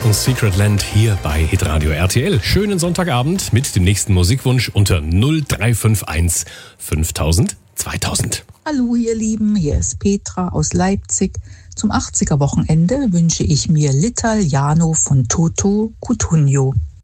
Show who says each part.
Speaker 1: und Secret Land hier bei Hitradio RTL. Schönen Sonntagabend mit dem nächsten Musikwunsch unter 0351 5000 2000.
Speaker 2: Hallo ihr Lieben, hier ist Petra aus Leipzig. Zum 80er-Wochenende wünsche ich mir L'Italiano von Toto Cutugno.